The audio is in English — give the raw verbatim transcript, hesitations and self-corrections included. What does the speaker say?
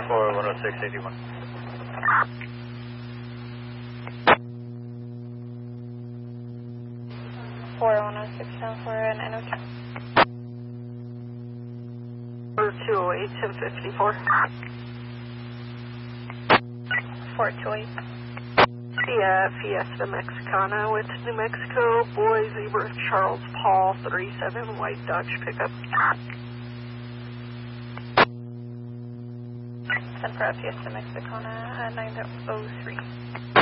four one oh six eighty-one. four one oh six down for an N O two. two oh eight, ten fifty-four. four two eight. Yeah, Fiesta Mexicana with New Mexico, Boy Zebra Charles Paul, three seven, white Dodge pickup. Ten for Fiesta Mexicana at nine oh three.